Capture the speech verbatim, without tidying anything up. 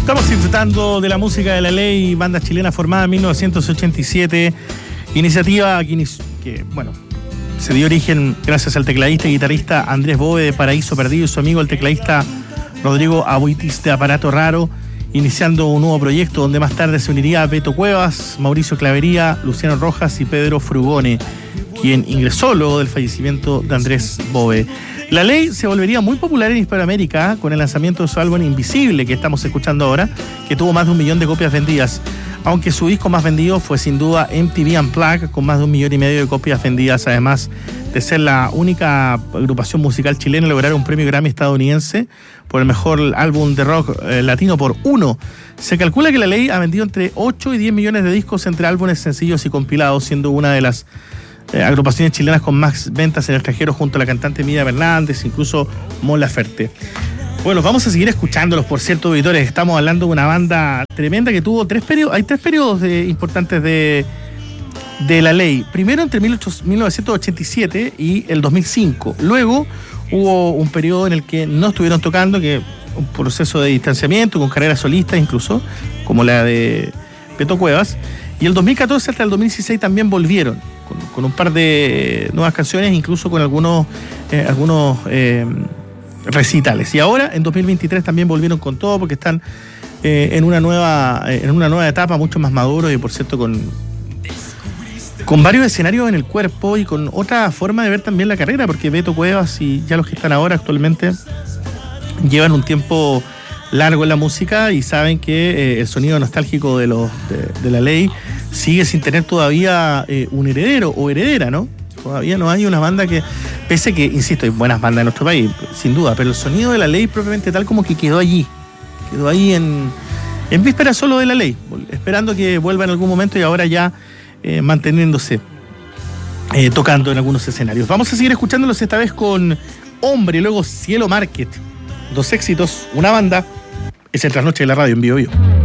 Estamos disfrutando de la música de La Ley, banda chilena formada en mil novecientos ochenta y siete, iniciativa que, que bueno, se dio origen gracias al tecladista y guitarrista Andrés Bove de Paraíso Perdido y su amigo el tecladista Rodrigo Abuitis de Aparato Raro, iniciando un nuevo proyecto donde más tarde se uniría Beto Cuevas, Mauricio Clavería, Luciano Rojas y Pedro Frugone, quien ingresó luego del fallecimiento de Andrés Bove. La Ley se volvería muy popular en Hispanoamérica con el lanzamiento de su álbum Invisible, que estamos escuchando ahora, que tuvo más de un millón de copias vendidas, aunque su disco más vendido fue sin duda M T V Unplugged, con más de un millón y medio de copias vendidas, además de ser la única agrupación musical chilena en lograr un premio Grammy estadounidense por el mejor álbum de rock eh, latino por uno. Se calcula que La Ley ha vendido entre ocho y diez millones de discos entre álbumes sencillos y compilados, siendo una de las Eh, agrupaciones chilenas con más ventas en el extranjero junto a la cantante Miriam Hernández, incluso Mon Laferte. Bueno, vamos a seguir escuchándolos, por cierto, auditores. Estamos hablando de una banda tremenda que tuvo tres periodos, hay tres periodos de, importantes de, de La Ley. Primero entre mil novecientos ochenta y siete y el dos mil cinco. Luego hubo un periodo en el que no estuvieron tocando, que un proceso de distanciamiento, con carreras solistas incluso, como la de Beto Cuevas. Y el dos mil catorce hasta el dos mil dieciséis también volvieron, con, con un par de nuevas canciones, incluso con algunos, eh, algunos eh, recitales. Y ahora, en dos mil veintitrés, también volvieron con todo, porque están eh, en, una nueva, eh, en una nueva etapa, mucho más maduros y, por cierto, con, con varios escenarios en el cuerpo y con otra forma de ver también la carrera, porque Beto Cuevas y ya los que están ahora actualmente llevan un tiempo largo en la música y saben que eh, el sonido nostálgico de, los, de, de La Ley sigue sin tener todavía eh, un heredero o heredera, ¿no? Todavía no hay una banda que, pese que, insisto, hay buenas bandas en nuestro país, sin duda, pero el sonido de La Ley propiamente tal como que quedó allí, quedó ahí en, en víspera solo de La Ley, esperando que vuelva en algún momento y ahora ya eh, manteniéndose, eh, tocando en algunos escenarios. Vamos a seguir escuchándolos esta vez con Hombre y luego Cielo Market. Dos éxitos, una banda. Es el Trasnoche de la Radio en Vivo Vivo.